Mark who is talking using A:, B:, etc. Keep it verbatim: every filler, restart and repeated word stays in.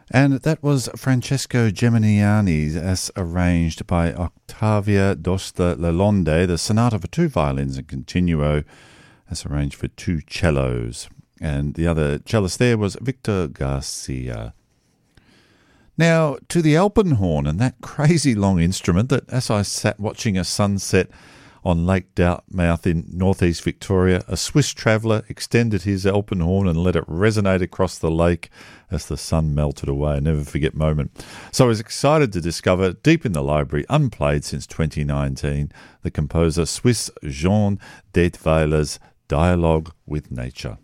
A: And that was Francesco Geminiani, as arranged by Octavia Dosta Lalonde, the sonata for two violins and continuo, as arranged for two cellos. And the other cellist there was Victor Garcia. Now, to the alpenhorn, and that crazy long instrument that, as I sat watching a sunset on Lake Dartmouth in northeast Victoria, a Swiss traveller extended his alpenhorn and let it resonate across the lake as the sun melted away. I'll never forget moment. So I was excited to discover, deep in the library, unplayed since twenty nineteen, the composer Swiss Jean Detweiler's Dialogue with Nature.